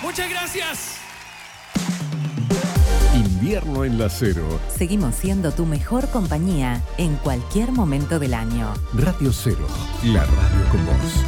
Muchas gracias. Invierno en la Cero. Seguimos siendo tu mejor compañía en cualquier momento del año. Radio Cero, la radio con vos.